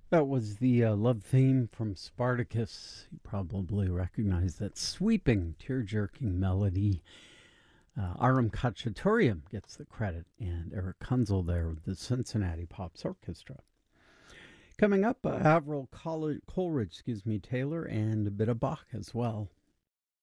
That was the love theme from Spartacus. You probably recognize that sweeping, tear jerking melody. Aram Khachaturian gets the credit, and Eric Kunzel there with the Cincinnati Pops Orchestra. Coming up, Avril Coleridge, Taylor, and a bit of Bach as well.